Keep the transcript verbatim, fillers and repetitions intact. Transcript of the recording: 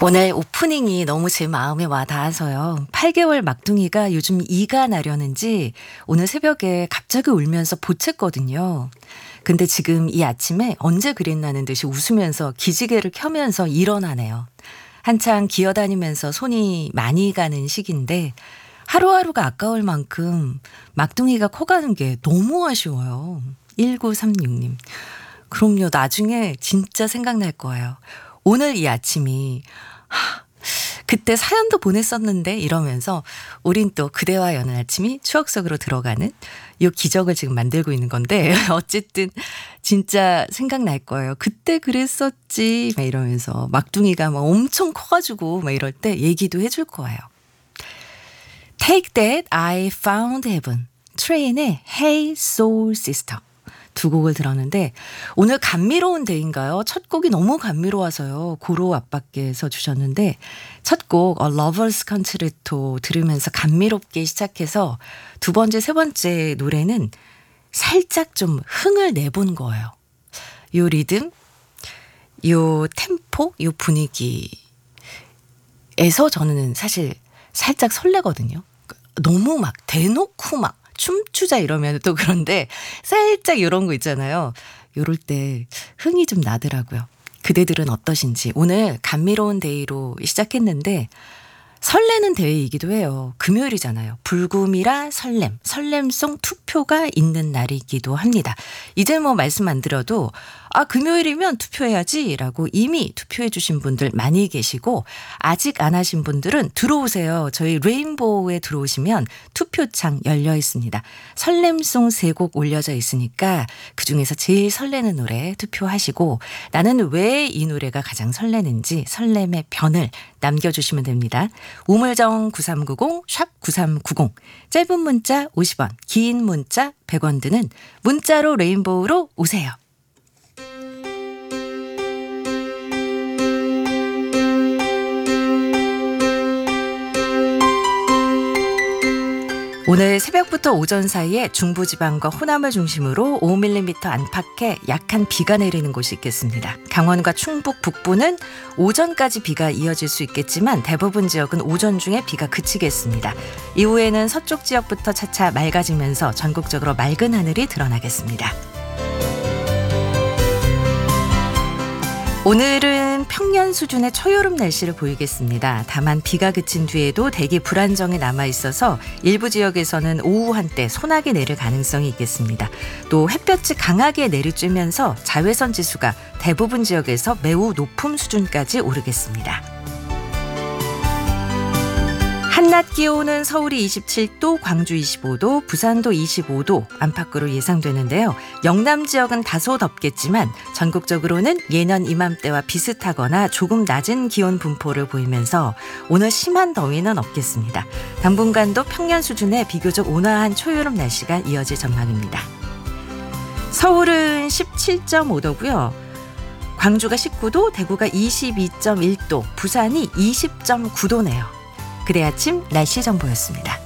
오늘 오프닝이 너무 제 마음에 와 닿아서요. 팔 개월 막둥이가 요즘 이가 나려는지 오늘 새벽에 갑자기 울면서 보챘거든요. 근데 지금 이 아침에 언제 그랬나는 듯이 웃으면서 기지개를 켜면서 일어나네요. 한창 기어다니면서 손이 많이 가는 시기인데 하루하루가 아까울 만큼 막둥이가 커가는 게 너무 아쉬워요. 일구삼육 님. 그럼요. 나중에 진짜 생각날 거예요. 오늘 이 아침이 하, 그때 사연도 보냈었는데 이러면서 우린 또 그대와 여는 아침이 추억 속으로 들어가는 이 기적을 지금 만들고 있는 건데 어쨌든 진짜 생각날 거예요. 그때 그랬었지 막 이러면서 막둥이가 막 엄청 커가지고 막 이럴 때 얘기도 해줄 거예요. Take That, I Found Heaven, 트레인의 Hey Soul Sister 두 곡을 들었는데 오늘 감미로운 데이인가요? 첫 곡이 너무 감미로워서요. 고로 아빠께서 주셨는데 첫 곡 A Lover's Concerto 들으면서 감미롭게 시작해서 두 번째, 세 번째 노래는 살짝 좀 흥을 내본 거예요. 요 리듬, 요 템포, 요 분위기에서 저는 사실 살짝 설레거든요. 너무 막 대놓고 막 춤추자 이러면 또 그런데 살짝 이런 거 있잖아요. 요럴 때 흥이 좀 나더라고요. 그대들은 어떠신지. 오늘 감미로운 데이로 시작했는데 설레는 데이이기도 해요. 금요일이잖아요. 불금이라 설렘, 설렘송 투표가 있는 날이기도 합니다. 이제 뭐 말씀 안 드려도 아 금요일이면 투표해야지 라고 이미 투표해 주신 분들 많이 계시고 아직 안 하신 분들은 들어오세요. 저희 레인보우에 들어오시면 투표창 열려 있습니다. 설렘송 세 곡 올려져 있으니까 그중에서 제일 설레는 노래 투표하시고 나는 왜 이 노래가 가장 설레는지 설렘의 변을 남겨주시면 됩니다. 우물정 구삼구공 샵 구삼구공 짧은 문자 오십 원 긴 문자 백 원 드는 문자로 레인보우로 오세요. 오늘 새벽부터 오전 사이에 중부지방과 호남을 중심으로 오 밀리미터 안팎의 약한 비가 내리는 곳이 있겠습니다. 강원과 충북 북부는 오전까지 비가 이어질 수 있겠지만 대부분 지역은 오전 중에 비가 그치겠습니다. 이후에는 서쪽 지역부터 차차 맑아지면서 전국적으로 맑은 하늘이 드러나겠습니다. 오늘은 평년 수준의 초여름 날씨를 보이겠습니다. 다만 비가 그친 뒤에도 대기 불안정이 남아있어서 일부 지역에서는 오후 한때 소나기 내릴 가능성이 있겠습니다. 또 햇볕이 강하게 내리쬐면서 자외선 지수가 대부분 지역에서 매우 높은 수준까지 오르겠습니다. 한낮 기온은 서울이 이십칠 도, 광주 이십오 도, 부산도 이십오 도 안팎으로 예상되는데요. 영남 지역은 다소 덥겠지만 전국적으로는 예년 이맘때와 비슷하거나 조금 낮은 기온 분포를 보이면서 오늘 심한 더위는 없겠습니다. 당분간도 평년 수준의 비교적 온화한 초여름 날씨가 이어질 전망입니다. 서울은 십칠 점 오 도고요. 광주가 십구 도, 대구가 이십이 점 일 도, 부산이 이십 점 구 도네요. 그대 아침 날씨 정보였습니다.